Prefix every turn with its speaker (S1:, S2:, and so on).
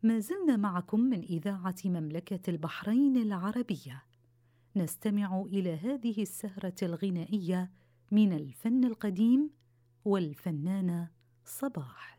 S1: ما زلنا معكم من إذاعة مملكة البحرين العربية، نستمع إلى هذه السهرة الغنائية من الفن القديم والفنانة صباح.